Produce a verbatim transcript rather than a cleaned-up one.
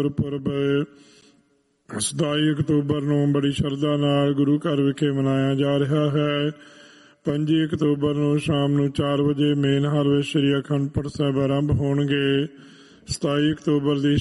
ਗੁਰਪੁਰਬ ਸਤਾਈ ਅਕਤੂਬਰ ਨੂੰ ਬੜੀ ਸ਼ਰਧਾ ਨਾਲ ਗੁਰੂ ਘਰ ਵਿਖੇ ਮਨਾਇਆ ਜਾ ਰਿਹਾ ਹੈ। ਪੰਜੀ ਅਕਤੂਬਰ ਨੂੰ ਸ਼ਾਮ ਨੂੰ ਚਾਰ ਵਜੇ ਮੇਨ ਹਾਲ ਵਿੱਚ ਸ੍ਰੀ ਅਖੰਡ ਪਾਠ ਸਾਹਿਬ ਆਰੰਭ ਹੋਣਗੇ। ਸਤਾਈ ਅਕਤੂਬਰ ਦੀ